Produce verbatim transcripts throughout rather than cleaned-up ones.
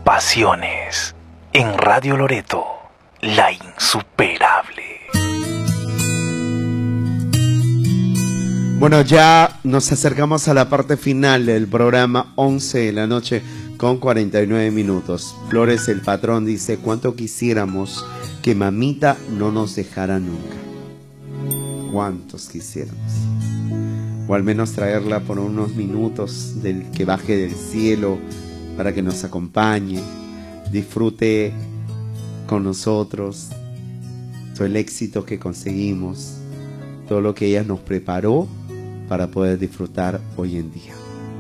pasiones. En Radio Loreto, la insuperable. Bueno, ya nos acercamos a la parte final del programa, once de la noche con cuarenta y nueve minutos. Flores el Patrón dice: cuánto quisiéramos que mamita no nos dejara nunca. Cuántos quisiéramos. O al menos traerla por unos minutos, del que baje del cielo para que nos acompañe, disfrute con nosotros todo el éxito que conseguimos, todo lo que ella nos preparó para poder disfrutar hoy en día.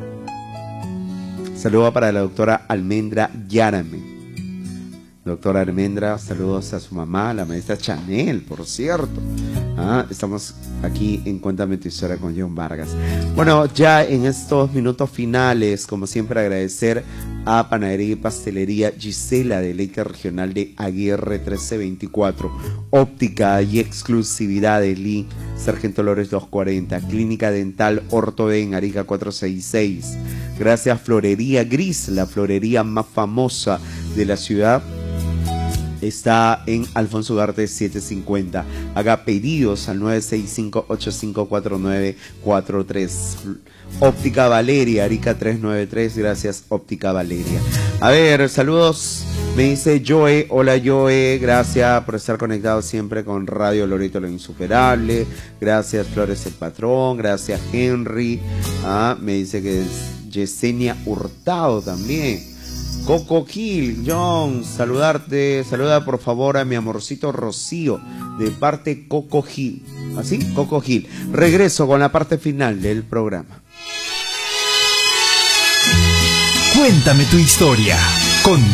Saludo para la doctora Almendra Yarame. Doctora Almendra, saludos a su mamá, la maestra Chanel, por cierto. Ah, estamos aquí en Cuéntame tu Historia con John Vargas. Bueno, ya en estos minutos finales, como siempre, agradecer a Panadería y Pastelería Gisela del Eje Regional de Aguirre trece veinticuatro, Óptica y Exclusividad de Lee, Sargento Lores doscientos cuarenta, Clínica Dental Ortoden Arica cuatrocientos sesenta y seis. Gracias Florería Gris, la florería más famosa de la ciudad. Está en Alfonso Ugarte setecientos cincuenta. Haga pedidos al nueve seis cinco, ocho cinco cuatro nueve cuatro tres. Óptica Valeria, Arica trescientos noventa y tres. Gracias, Óptica Valeria. A ver, saludos. Me dice Joe. Hola Joe, gracias por estar conectado siempre con Radio Loreto lo Insuperable. Gracias Flores el Patrón. Gracias Henry. Ah, me dice que es Yesenia Hurtado también. Coco Gil, John, saludarte, saluda por favor a mi amorcito Rocío, de parte Coco Gil. ¿Así? Coco Gil. Regreso con la parte final del programa. Cuéntame tu historia con